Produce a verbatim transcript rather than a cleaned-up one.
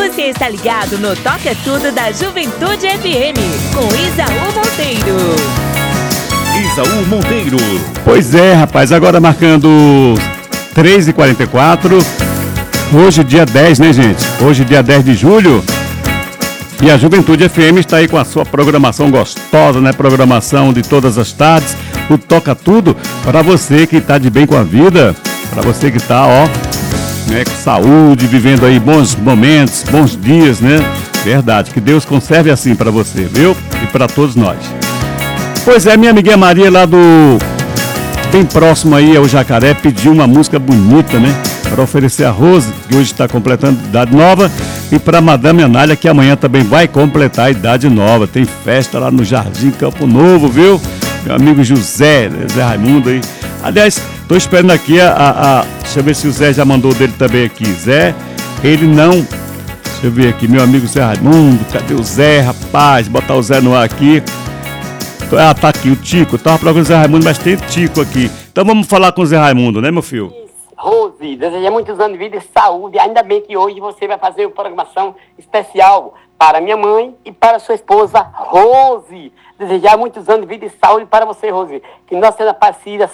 Você está ligado no Toca Tudo da Juventude F M, com Isaú Monteiro. Isaú Monteiro. Pois é, rapaz, agora marcando três e quarenta e quatro. Hoje, dia dez, né, gente? Hoje, dia dez de julho. E a Juventude F M está aí com a sua programação gostosa, né? Programação de todas as tardes. O Toca Tudo para você que está de bem com a vida. Para você que está, ó, né, com saúde, vivendo aí bons momentos, bons dias, né? Verdade, que Deus conserve assim para você, viu? E para todos nós. Pois é, minha amiguinha Maria lá do... bem próximo aí ao Jacaré, pediu uma música bonita, né? Para oferecer a Rose, que hoje está completando idade nova, e para a Madame Anália, que amanhã também vai completar a idade nova. Tem festa lá no Jardim Campo Novo, viu? Meu amigo José, né? Zé Raimundo aí. Aliás, tô esperando aqui a, a, a... deixa eu ver se o Zé já mandou dele também aqui. Zé, ele não... Deixa eu ver aqui, meu amigo Zé Raimundo. Cadê o Zé, rapaz? Botar o Zé no ar aqui. Ah, tá aqui o Tico. Eu tava procurando o Zé Raimundo, mas tem Tico aqui. Então vamos falar com o Zé Raimundo, né, meu filho? Rose, desejar muitos anos de vida e saúde. Ainda bem que hoje você vai fazer uma programação especial para minha mãe e para sua esposa, Rose. Desejar muitos anos de vida e saúde para você, Rose. Que Nossa Senhora Aparecida